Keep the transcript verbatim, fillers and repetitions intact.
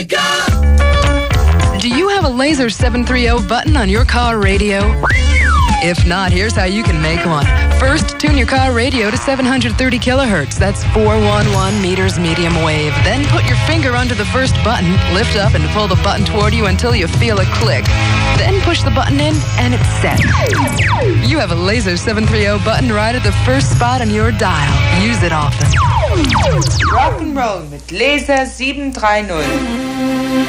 Do you have a Laser seven thirty button on your car radio? If not, here's how you can make one. First, tune your car radio to seven hundred thirty kilohertz. That's four hundred eleven meters medium wave. Then put your finger under the first button, lift up and pull the button toward you until you feel a click. Then push the button in and it's set. You have a Laser seven thirty button right at the first spot on your dial. Use it often. Rock'n'Roll mit Laser sieben drei null.